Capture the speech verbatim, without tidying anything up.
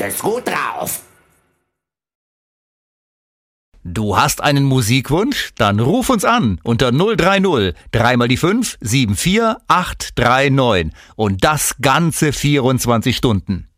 ist gut drauf. Du hast einen Musikwunsch? Dann ruf uns an unter null drei null, drei mal die fünf, sieben vier acht drei neun und das ganze vierundzwanzig Stunden.